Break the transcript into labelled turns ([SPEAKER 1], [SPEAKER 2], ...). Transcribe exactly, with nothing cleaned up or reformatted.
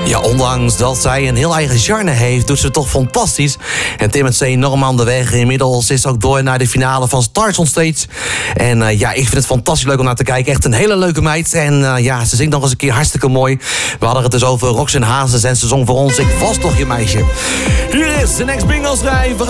[SPEAKER 1] Ja, ondanks dat zij een heel eigen charme heeft, doet ze het toch fantastisch. En Tim is enorm aan de weg. Inmiddels is ze ook door naar de finale van Stars on Stage. En uh, ja, ik vind het fantastisch leuk om naar te kijken. Echt een hele leuke meid. En uh, ja, ze zingt nog eens een keer hartstikke mooi. We hadden het dus over Roxanne Hazes en ze zong voor ons Ik was toch je meisje. Hier is de Next Bingo schrijver.